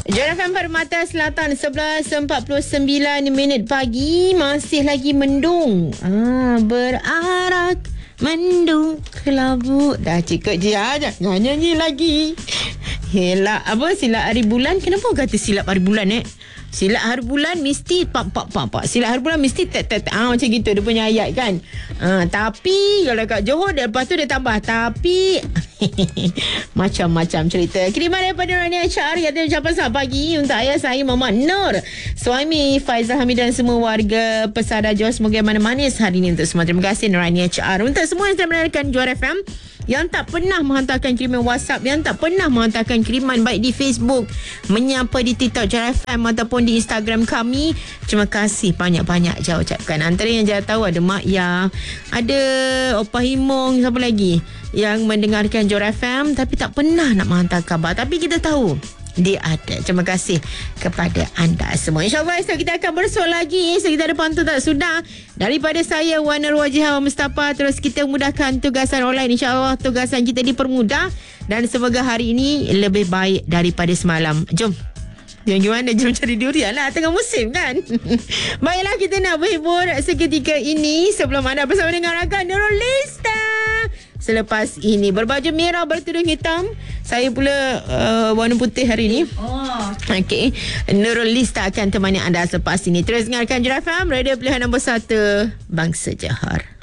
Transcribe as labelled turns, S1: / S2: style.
S1: Johor FM Permata Selatan 11.49 pagi. Masih lagi mendung. Berarak mendung kelabu. Dah cikgu je jangan nyanyi lagi. Helak apa silap hari bulan. Kenapa kata silap hari bulan Silap hari bulan mesti pak. Silap hari bulan mesti tet. Macam gitu dia punya ayat kan. Tapi kalau kat Johor dia lepas tu dia tambah tapi macam-macam cerita. Kiriman daripada Nurani HR kata ucapan selamat pagi untuk ayah saya Muhammad Nur, suami Faizal Hamid dan semua warga Pesada Johor. Semoga mana manis hari ini untuk semua. Terima kasih Nurani HR. Untuk semua yang sedang mendengarkan Johor FM, yang tak pernah menghantarkan kiriman WhatsApp, yang tak pernah menghantarkan kiriman baik di Facebook, menyapa di TikTok Johor FM ataupun di Instagram kami, terima kasih banyak-banyak saya ucapkan. Antara yang saya tahu ada Mak Ya, ada Opah Himong, siapa lagi yang mendengarkan Johor FM tapi tak pernah nak menghantar khabar, tapi kita tahu dia ada. Terima kasih kepada anda semua. InsyaAllah esok kita akan bersua lagi. Esok kita ada pantun tak sudah daripada saya Wan Nurwajihah Mustafa. Terus kita mudahkan tugasan online. InsyaAllah tugasan kita dipermudah dan semoga hari ini lebih baik daripada semalam. Jom. Yang gimana? Jom cari durian lah. Tengah musim kan. Baiklah, kita nak berhibur seketika ini sebelum anda bersama dengan rakan Nurul Lista. Selepas ini berbaju merah bertudung hitam. Saya pula warna putih hari ini. Okey. Nurul Lista akan temani anda selepas ini. Terus dengarkan Johor FM, radio pilihan nombor 1 Bangsa Johor.